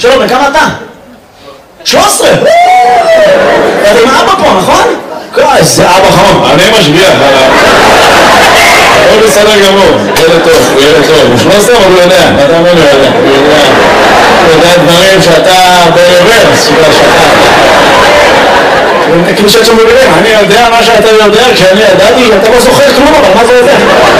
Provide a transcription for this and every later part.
שלום, וכמה אתה? 13! אתה עם אבא פה, נכון? זה אבא חמוד, אני משגיח עליו. הוא בסדר גמור, ילד טוב, הוא ילד טוב. הוא 13, אבל הוא יודע, אתה אומר לו יודע. הוא יודע דברים שאתה ברוורס, כאילו שאת שם בגלל, אני יודע מה שאתה יודע, כשאני ידעתי, אתה לא זוכר כלום, אבל מה זה יודע?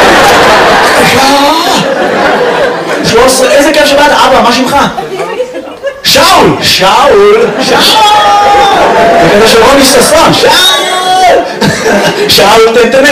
13, איזה כיף שבאת, אבא, מה שמך? שאול! שאול! שאול! זה כזה של רוני ששון, שאול! שאול, תנתנן.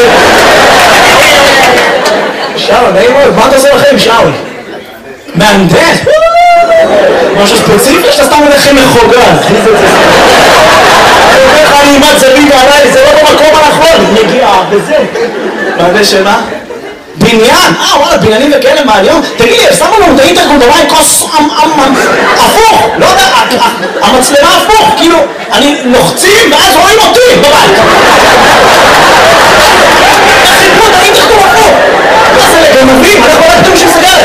שאול, נעים מאוד, מה אתה עושה לכם, שאול? מהנדס? משהו ספציפי שאתה סתם הולכם מחוגג. אני אומר לך, אני אימת זווית עליי, זה לא במקום הנכון. נגיע, וזה. מהנדס שמה? בניין? וואלה, בניינים וכאלה מהליום? תגיד לי, שמו לנו את האינטרקום במים כוס הפוך, לא יודע, המצלמה הפוך, כאילו, אני לוחצים ואז רואים אותי בבית. חיפו את האינטרקום הפוך. מה זה לגנבים? אנחנו לא כתוב של סגרת,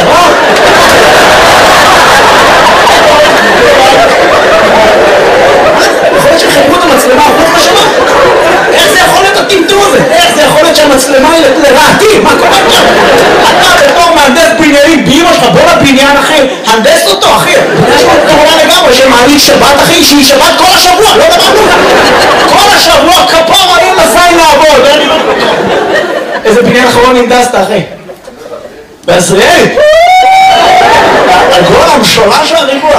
יכול להיות שחיפו את המצלמה הפוך לשמה? איך זה יכול להיות הטמטום הזה? איך זה יכול להיות שהמצלמה היא לרעתי? מה קורה עכשיו? אתה בתור מהנדס בניינים באמא שלך, בוא לבניין אחי, הנדס אותו אחי. יש פה כמובן לגמרי שמעלית שבת אחי, שהיא שבת כל השבוע, לא דבר כלום. כל השבוע כפר אין לזין לעבוד. איזה בניין אחרון הנדסת אחי? בעזריאלי? הגול המשולש והריבוע.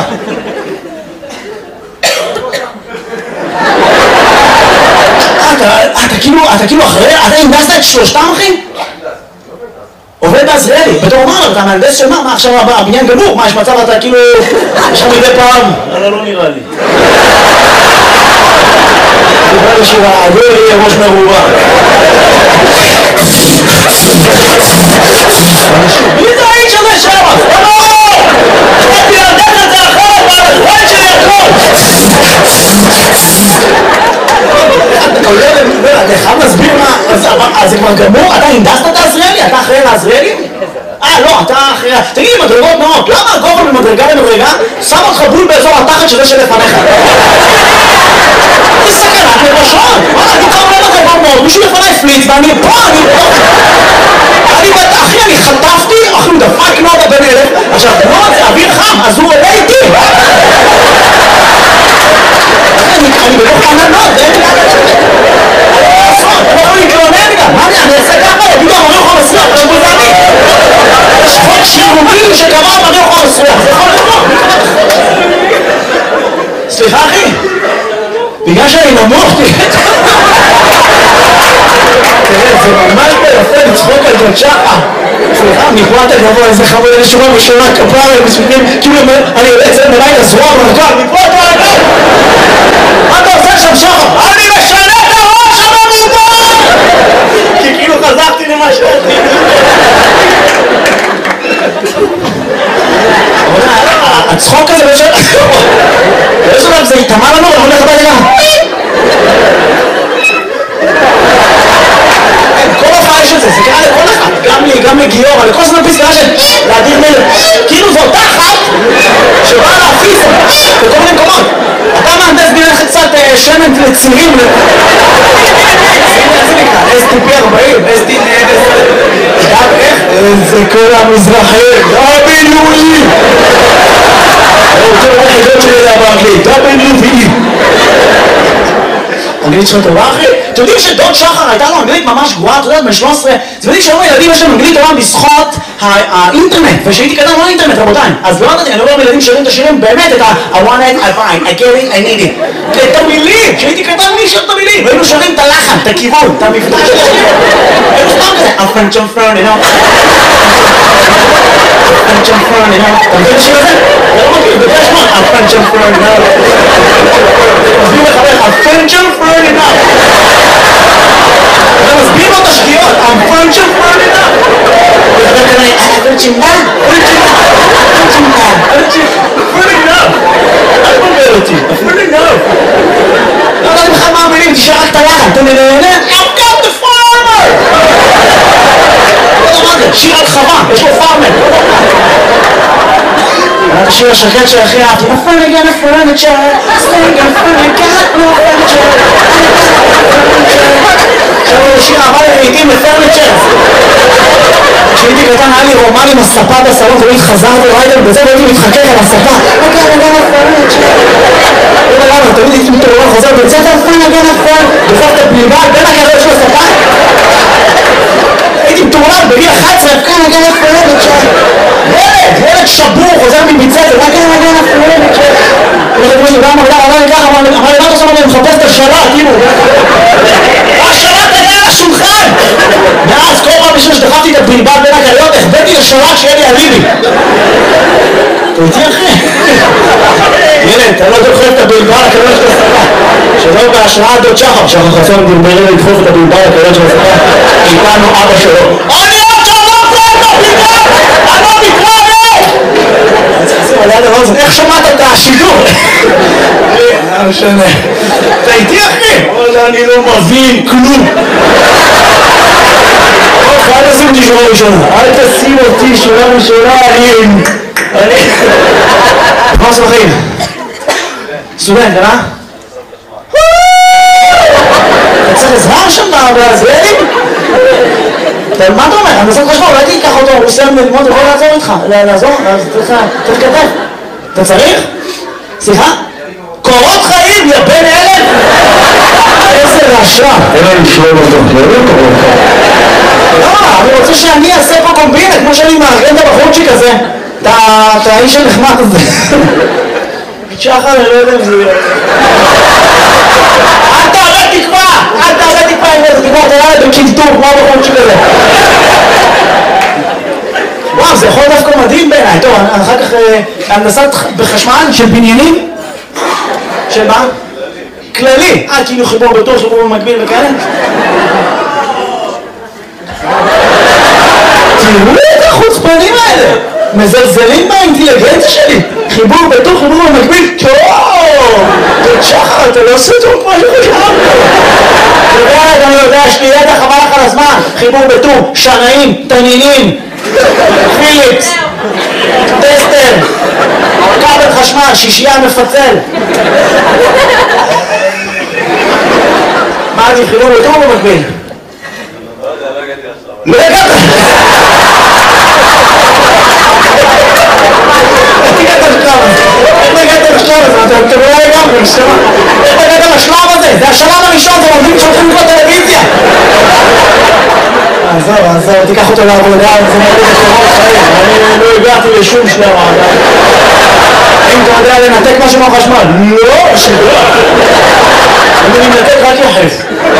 אתה כאילו אחרי, אתה הנדסת את שלושתם אחי? עובד בעזריאלי, בתור אומר, אתה מהנדס של מה עכשיו הבניין גמור, מה יש מצב אתה כאילו, יש לך מדי פעם? לא נראה לי. דיבר לי שהעגול יהיה ראש מרובה. מי זה האיש הזה שם? לא! חייתי להנדס את זה אחרת, והחיים שלי הכל! אתה חייב להסביר מה, אז זה כבר גמור? אתה הנדסת את העזריאלי? אתה אחראי לעזריאלי? לא, אתה אחראי... תגיד לי, מדרגות נאות, למה הגובה ממדרגה למדרגה שם אותך בול באזור התחת שזה שלפניך? זה סכנת נפשות! וואלה, אני כבר אומר מדרגות נאות, מישהו לפניי פליץ ואני פה, אחי, אני חטפתי, אחי, הוא דפק נודה בן אלף, עכשיו, נוד זה אוויר חם, אז הוא עולה איתי! אני בתוך ענן נוד, אין לי אני מתלונן גם, מה אני אעשה ככה? יגידו, המריח המסריח, עכשיו זה אני יש חוק שירוגים שקבע המריח המסריח, זה יכול לבוא סליחה אחי בגלל שאני נמוך תראה, זה ממש ביפה לצחוק על ג'ון שחר סליחה, מפה אתה גבוה, איזה חמוד, איזה שורה בשורה כפרה, מספיקים, כאילו אני יוצא אצל מלאי לזרוע מרכב, מפה אתה רגע מה אתה עושה שם שחר? אני משנה את הראש שם מפה! כי כאילו חזרתי למה שאתי הצחוק הזה באיזשהו דבר זה יתאמה לנו ואנחנו הולך הביתה כל הופעה יש את זה, זה קרה לכל אחד גם לי, גם לגיור, לכל זמן פסקה של להדיר מלך כאילו זו אותה אחת שבאה להפיס בכל מיני מקומות אתה מהנדס בניין קצת שמן לצירים איזה נקרא? STP 40, STP גם איך? איזה כל המזרחים WE אני רוצה לראות חידות שלי זה באנגלית WE אנגלית שלו טובה אחי? אתם יודעים שדוד שחר הייתה לו אנגלית ממש גרועה, אתה יודעת, בן 13 אתם יודעים שהיום הילדים יש להם אנגלית טובה בזכות האינטרנט ושהייתי קטן לא אינטרנט רבותיי אז לא ידעתי, אני אומר לילדים שרים את השירים באמת את I want it, I find, I get it, I need it את המילים, שהייתי קטן מי שר את המילים והיינו שרים את הלחן, את הכיוון, את המבטא של השיר היינו סתם כזה I'm French and Fern, you know French and Fern, you know אתה מבין את השיר הזה? אתה לא מכיר, זה פרש מאוד I'm French and Fern, you know מסביר לחבר, I'm French and Fern, you know אתה מסביר לו את השגיאות I'm French and Fern, you know וחבר כזה, פרצ'ינדה אל תבלבל אותי, אפילו לא לא יודעת בכלל מה המילים, תשאר רק את הלחן I've got the farmer לא יודע מה זה, שיר על חווה, יש לו פארמר את השיר השקט של הכי אהבתי. נפל נגן הפרנצ'ר, סטנגן פרנצ'ר, לא פרנצ'ר. עכשיו הוא שיר אהבה לעיתים לפרנצ'ר. כשהייתי קטן היה לי רומן עם הספה בסלון, תמיד חזרתי ריידר בזה והייתי מתחכך על הספה. נגן הפרנצ'ר. למה, תמיד הייתי מתעורר חוזר בית ספר, נגן הפרנצ'ר. דוחף את הבלבל בין הגריות של הספה. הייתי מתעורר בגיל 11, נגן הפרנצ'ר. ילד שבור, חוזר מבית ספר, נגן הפרנצ'ר. אמר לי, מה אתה עושה? אני מחפש את השלט, תראו. השלט היה על השולחן! ואז כל פעם בשביל שדחפתי את הבלבל בין הגריות, החבאתי לשלט שיהיה לי אליבי. אתה איתי אחי? ילד, אתה לא דוחף את הבלבל הקריות של הספה. שלא בהשראת דוד שחר, שחר חסון דרברי לדחוף את הבלבל הקריות של הספה. איתנו אבא שלו. אני עוד שלום פה את הבלבל! אני לא מתראה! אני צריך לשים על יד הרוזן, איך שמעת את השידור? לא משנה. אתה איתי אחי? אני לא מבין כלום. אל תשים אותי שורה ראשונה. אל תשים אותי שורה ראשונה, אני... מה עושה בחיים? סטודנט, אה? אתה צריך עזרה שם בהזרעים? מה אתה אומר? אני עושה חשבון, אולי תיקח אותו, הוא סיים ללמוד, הוא יכול לעזור איתך. לעזור? צריך כתב. אתה צריך? סליחה? קורות חיים, יא בן אלף! איזה רשע! אין לי לשלול אותו, לא קורות חיים. לא, אני רוצה שאני אעשה פה קומבינה, כמו שאני מארגן את הבחורצ'יק הזה. את האיש הנחמד הזה. שחר, אני לא יודע אם זה יהיה. אל תעלה תקווה! אל תעלה תקווה עם איזה תקווה, אתה יאללה בקינטור, כמו הבחורצ'יק הזה. וואו, זה יכול דווקא מדהים בעיניי. טוב, אחר כך הנדסת בחשמל של בניינים. של מה? כללי. כאילו חיבור בטוח, חיבור במקביל וכאלה. תראו את החוצפנים האלה. מזלזלים באינטליגנציה שלי. חיבור בטוח, חיבור במקביל. טוב, שחר, אתה לא עושה טוב כמו שחר. אני יודע, יש לי ידע חבל לך על הזמן. חיבור בטור, שנאים, תנינים, פיליפס, טסטר, כבל חשמל, שישייה מפצל. מה אני חיבור בטור במקביל? לא הגעת! איך הגעת לשלב הזה? אתה לא לגמרי, נשמה. איך הגעת לשלב הזה? זה השלב הראשון, זה עובדים שהולכים לקרוא טלוויזיה. עזוב, תיקח אותו לעבודה, זה מראה לקורות חיים. אני לא הגעתי לשום שלב. אם אתה יודע לנתק משהו מהחשמל? לא, שגרה. אם אני מנתק רק יחס.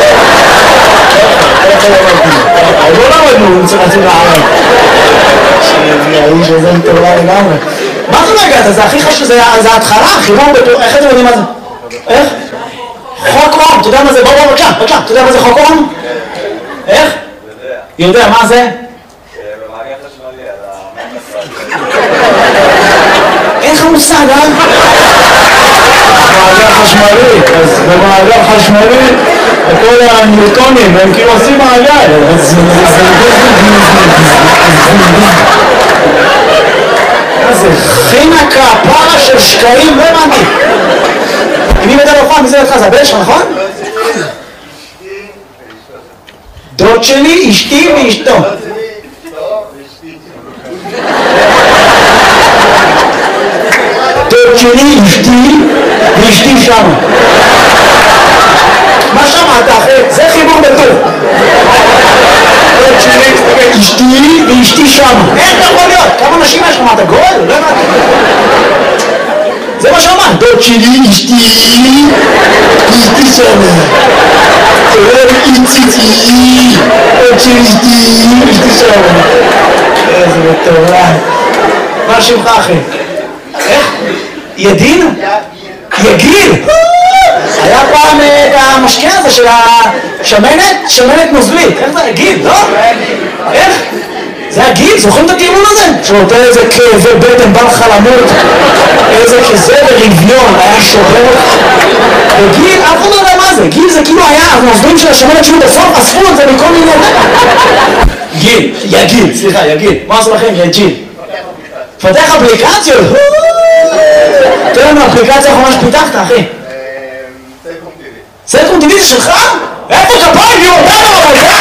לא למדנו, צריך להציג לערב. האיש הזה מטורלה לגמרי. מה זה לא הגעת? זה הכי חשוב, זה ההתחלה, חיבור בטור, איך אתם יודעים מה זה? איך? חוק אום, אתה יודע מה זה? בוא, בבקשה, אתה יודע מה זה חוק אום? איך? יודע, מה זה? במעגל חשמלי, על אין לך מושג, אה? במעגל חשמלי, אז במעגל חשמלי כל הניוטונים הם כאילו עושים מעגל. זה חינקה, פרה של שקעים, לא הבנתי. אם היא מדבר פעם, מי זה לך? זה הבן שלך, נכון? דוד שלי, אשתי ואשתו. דוד שלי, אשתי ואשתי שם. מה שמעת אחי? זה חיבור בטור. דוד שלי, אשתי ואשתי שם. איך אתה יכול להיות? כמה נשים יש לך? מה אתה גול? לא הבנתי. זה מה שאמרת. דוד שלי, אשתי שם. איציצי, עוד שלי, אשתי שם. איזה מטורף. מה שמך אחי? איך? ידין? יגיל? היה פעם את המשקה הזה של השמנת? שמנת נוזלית. איך זה? יגיל, לא? איך? זה הגיל, זוכרים את הטיעון הזה? שנותן איזה כאבי בטן, בא לך למות, איזה כזה ברביון, היה שובר. וגיל, אף אחד לא יודע מה זה, גיל זה כאילו היה, הנוזלים של השמנת שהוא בסוף, אספו את זה מכל מיני... גיל, יגיל, סליחה, יגיל. מה עושה לכם? יגיל. פתח אפליקציות, תן לנו אפליקציה האחרונה שפיתחת, אחי. סלקום טיווי. סלקום טיווי זה שלך? איפה כפיים? יהיו אותנו, אבל זה!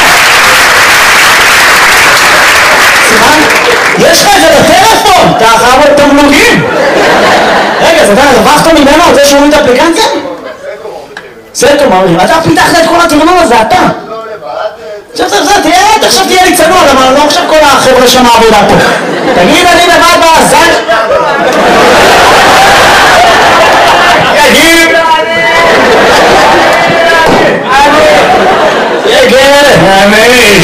סימן? יש לך את זה בטלפון! אתה חייב עוד תמלוגים! רגע, אז אתה רווחת ממנו על זה שהוא את האפליקציה? סלקום אומרים. אתה פיתחת את כל התכנון הזה, אתה! עכשיו תהיה לי צנוע, למה לא עכשיו כל החבר'ה שם העבודה פה. תגיד, אני לבד בעזן. יגיד. אני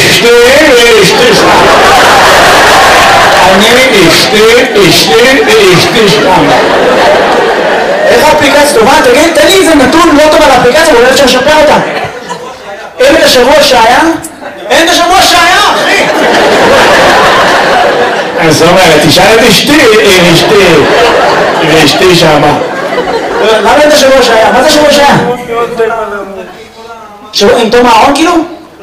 אשתי שם. איך האפליקציה טובה? תגיד, תן לי איזה נתון לא טוב על האפליקציה, ואולי אפשר לשפר אותה. אין את השבוע שהיה? אין את השבוע שהיה, אחי! זאת אומרת, תשאל את אשתי שמה. למה אין את השבוע שהיה? מה זה השבוע שהיה? שבוע עם תום הארון כאילו?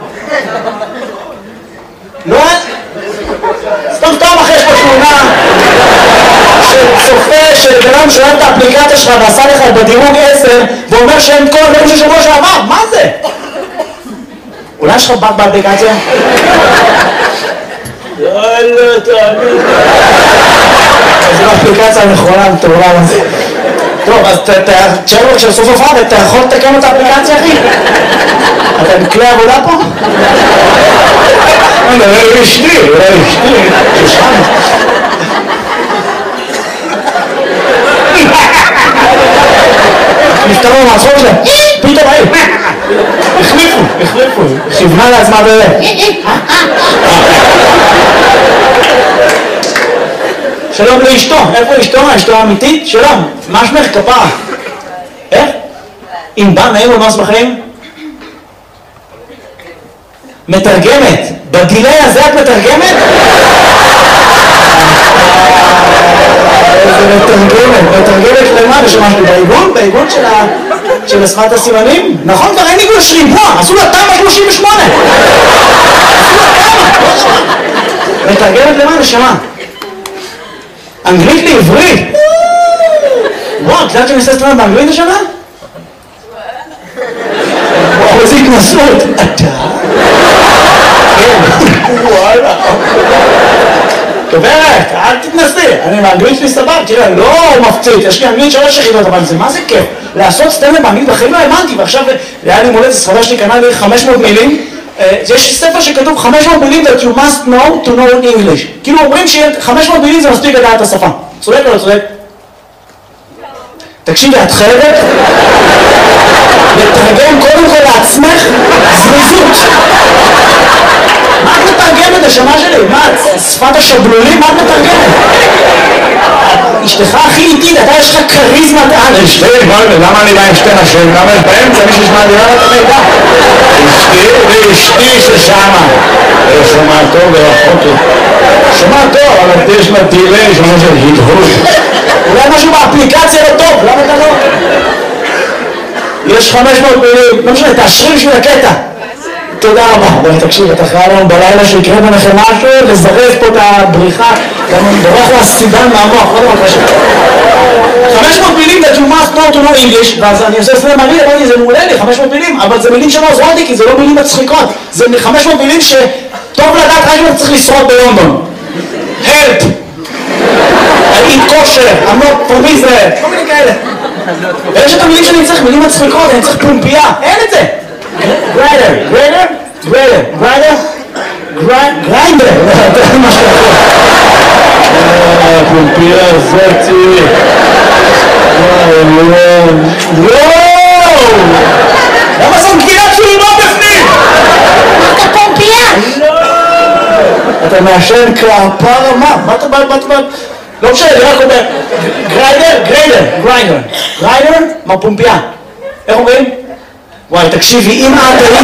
לא? סתם אחרי יש פה תמונה של צופה של גרם שאוהב את האפליקציה שלך ועשה לך בדירוג 10 ואומר שאין כל הדברים של שבוע שעבר, מה זה? אולי יש לך בת באפליקציה? יאללה, תאמין. זו האפליקציה הנכונה, מטורלל הזה. טוב, אז תשאר לו כשסוף סוף עבד, אתה יכול לתקן את האפליקציה, אחי? אתה עם כלי עבודה פה? אולי אשתי. ששם. נפתרו מהצחוק שלהם. פתאום היי. החליפו. כיוונה לעצמה שלום לאשתו. איפה אשתו? אשתו האמיתית? שלום. מה שמך? כפרה. איך? אם בא נעים ומס בחיים? מתרגמת. בגילי הזה את מתרגמת? איזה מתרגמת למה? ושמה שלי בעיגון של השפת הסימנים? נכון, כבר אין עיגון שריבוע, עשו לה תמה 38. מתרגמת למה? נשמה. אנגלית לעברית. וואו, את יודעת שאני עושה סטרנד באנגלית השנה? וואו, איזה התנסות. אתה? כן. וואלה. גברת, אל תתנסי, אני באנגלית שלי סבב, תראה, לא מפציץ, יש לי אנגלית 3 יחידות, אבל זה מה זה כיף? לעשות סטנדאפ באנגלית בחיים לא האמנתי, ועכשיו היה לי מולדת, חבר שלי קנה לי 500 מילים, יש ספר שכתוב 500 מילים that you must know to know English, כאילו אומרים ש500 מילים זה מספיק לדעת את השפה, צודק או לא צודק? תקשיבי, את חייבת לתרגם קודם כל לעצמך זריזות. מה את מתרגמת, השמה שלי? מה, שפת השבלולים? מה את מתרגמת? אשתך הכי איטית, אתה יש לך קריזמת על. אשתי, למה אני בא עם שתי נשים? למה יש באמצע מישהו שמעדירה את המידע? אשתי ששמה. שומע טוב ורחוק. שומע טוב, אבל יש לה דילי, שומע של הדהוד. אולי משהו באפליקציה לא טוב, למה אתה לא? יש 500 מילים, לא משנה, תאשרי בשביל הקטע. תודה רבה. בואי תקשיב, אתה חייב לנו בלילה שיקרה ביניכם משהו, לזרז פה את הבריחה, גם בורח לה סידן מהמוח, לא דבר קשה. 500 מילים that you must know to know English, ואז אני עושה סלם מעניין, אמרתי, זה מעולה לי, 500 מילים, אבל זה מילים שלא עוזרות לי, כי זה לא מילים מצחיקות. זה 500 מילים שטוב לדעת רק אם צריך לשרוד בלונדון. Help! I eat kosher, I'm not from Israel, כל מיני כאלה. ויש את המילים שאני צריך, מילים מצחיקות, אני צריך פומפייה, אין את זה. גריינדר, מה שאתה יכול. פומפייה זאתי. וואו! למה זאת גילת שולמה בפנים? אתה פומפייה! אתה מעשן כפרה מה? מה אתה בא? לא משנה, אני רק אומר גריינדר, מה פומפייה? איך אומרים? וואי, תקשיבי, אם את היית...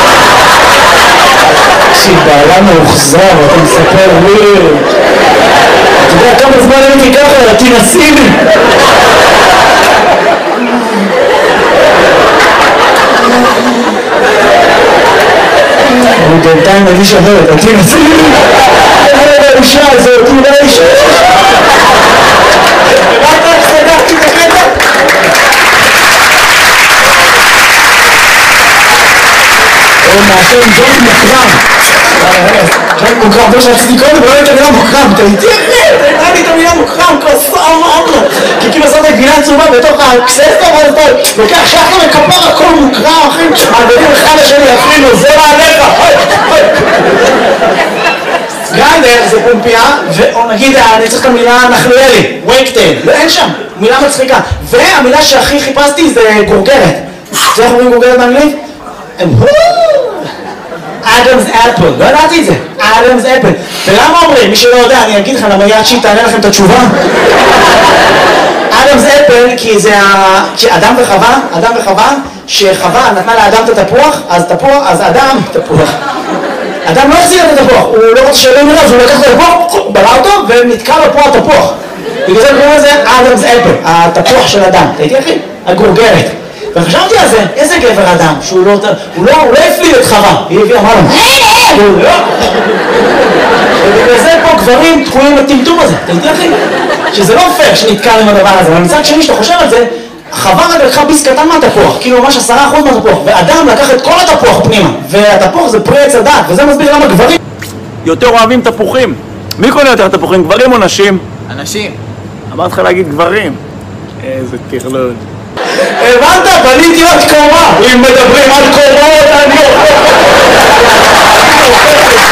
תקשיב, בעלה מאוחזר, אתה מספר לי... אתה יודע כמה זמן הייתי ככה, תנסי לי! אני בינתיים מרגיש אחרת, תנסי לי! איזה האישה הזאת, אולי אישה! רק סגרתי את הקטע? מעשה עם ג'ון מוקרם. ג'ון מוקרם, זה שרציתי קודם, ולא את המילה מוקרם, אתה איתי אחרי, אתה לי את המילה מוקרם, כוסה אמרנו. כי כאילו עושה את הגבינה צהובה בתוך הקססטה, ואז אתה לוקח שחר וכפר הכל מוקרם, אחי, מעבדים אחד לשני, אפילו, זה מעליך, גרנדר זה פומפיה, או נגיד, אני צריך את המילה נחליאלי, וייקטייל, אין שם, מילה מצחיקה. והמילה שהכי חיפשתי זה גורגרת. זה איך אומרים גורגרת באנגלית? אדמס אפל, לא ידעתי את זה, אדמס אפל. ולמה אומרים? מי שלא יודע, אני אגיד לך למה יד שהיא תענה לכם את התשובה. אדמס אפל, כי זה אדם וחווה, שחווה נתנה לאדם את התפוח, אז אדם, תפוח. אדם לא החזיר את התפוח, הוא לא רוצה שלום אליו, אז הוא לקח את התפוח, בלע אותו ונתקע לו פה התפוח. בגלל זה קוראים לזה אדמס אפל, התפוח של אדם. תהייתי אחי? הגורגרת. וחשבתי על זה, איזה גבר אדם, שהוא לא הפליל את חווה. היא הביאה, אמרה לו, ובגלל זה פה גברים תקועים לטמטום הזה. תהייתי אחי? שזה לא פייר שנתקע עם הדבר הזה, אבל מצד שני שאתה חושב על זה, חווה רק לקחה ביס קטן מהתפוח, כאילו ממש 10% מהתפוח, ואדם לקח את כל התפוח פנימה, והתפוח זה פרי עץ הדעת, וזה מסביר למה גברים יותר אוהבים תפוחים. מי קונה יותר תפוחים, גברים או נשים? אנשים. אמרת לך להגיד גברים. איזה תכלול. הבנת? בניתי עוד קומה. אם מדברים על קומות, אני אוכל.